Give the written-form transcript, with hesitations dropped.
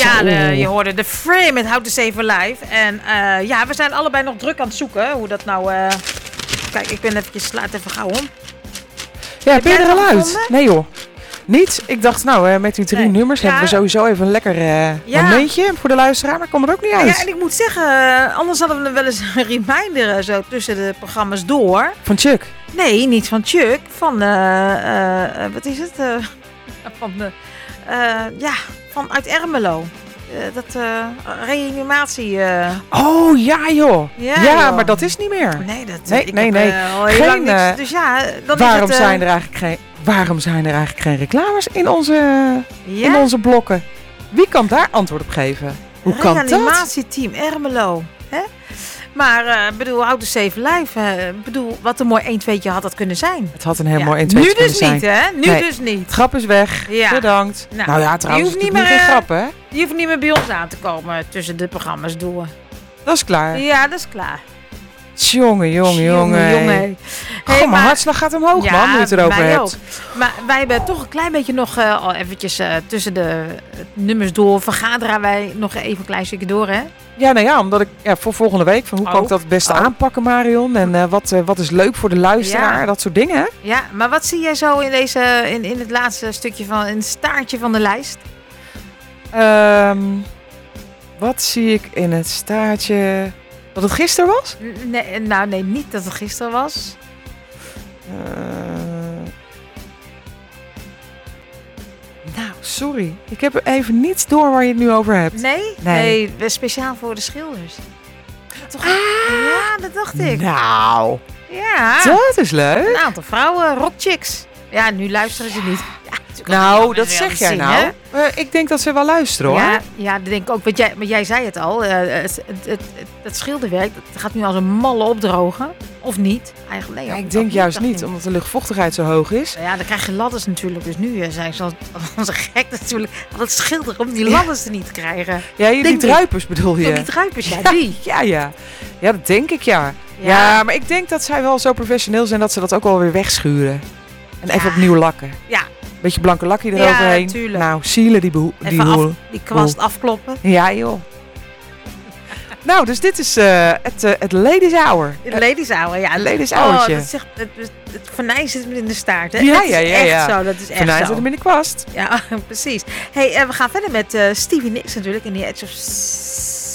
je hoorde The Frame met How to Save a Life. En we zijn allebei nog druk aan het zoeken. Hoe dat nou... Kijk, ik ben eventjes... Laat even gauw om. Ja, ben je er al uit? Nee joh. Niet? Ik dacht, met die 3 nummers hebben we sowieso even een lekker momentje voor de luisteraar. Maar ik kom er ook niet uit. Ja, en ik moet zeggen, anders hadden we wel eens een reminder zo tussen de programma's door. Van Chuck? Nee, niet van Chuck. Van, wat is het? Van uit Ermelo. Dat reanimatie. Oh ja joh. Ja, joh. Maar dat is niet meer. Nee, dat nee. Geen, niks, dus dan waarom is het, waarom zijn er eigenlijk geen reclames in onze blokken? Wie kan daar antwoord op geven? Hoe kan dat? Reanimatieteam Ermelo. Hè? Maar How to Save Life. Wat een mooi 1-2'tje had dat kunnen zijn. Het had een heel mooi 1-2'tje kunnen zijn. Nu dus niet, hè? Nu dus niet. Grap is weg. Ja. Bedankt. Nou ja, trouwens, het is niet geen grap, hè? Je hoeft niet meer bij ons aan te komen tussen de programma's door. Dat is klaar. Ja, dat is klaar. Jongen. Hey, mijn hartslag gaat omhoog, man, nu je het erover hebt. Ook. Maar wij hebben toch een klein beetje nog al eventjes tussen de nummers door. Vergaderen wij nog even een klein stukje door, hè? Ja, omdat ik voor volgende week, van hoe kan ik dat het beste aanpakken, Marion? En wat is leuk voor de luisteraar, dat soort dingen, hè? Ja, maar wat zie jij zo in in het laatste stukje in het staartje van de lijst? Wat zie ik in het staartje... Dat het gisteren was? Nee, niet dat het gisteren was. Sorry. Ik heb even niets door waar je het nu over hebt. Nee, speciaal voor de schilders. Toch? Ja, dat dacht ik. Nou. Ja. Dat is leuk. Een aantal vrouwen, rockchicks. Ja, nu luisteren ze niet. Dat zeg jij nou. Ik denk dat ze wel luisteren, hoor. Ja, dat denk ik ook. Maar jij zei het al. Het schilderwerk dat gaat nu als een malle opdrogen. Of niet? Eigenlijk, nee, ik denk juist niet, omdat de luchtvochtigheid zo hoog is. Ja, dan krijg je ladders natuurlijk. Dus nu zijn ze als een gek natuurlijk aan het schilderen om die ladders er niet te krijgen. Ja, die druipers bedoel je? Die druipers, die. Ja, dat denk ik, ja, maar ik denk dat zij wel zo professioneel zijn dat ze dat ook wel weer wegschuren. En even opnieuw lakken. Ja. Beetje blanke lakje eroverheen. Ja, tuurlijk. Nou, zielen die die kwast afkloppen. Ja, joh. Nou, dus dit is het Ladies Hour. Het Ladies Hour, ja. Ladies Hourtje. Het venijn zit hem in de staart, hè? Ja. Dat is echt zo, dat is echt venijn zo. zit hem in de kwast. Ja, precies. Hey, we gaan verder met Stevie Nicks natuurlijk in The Edge of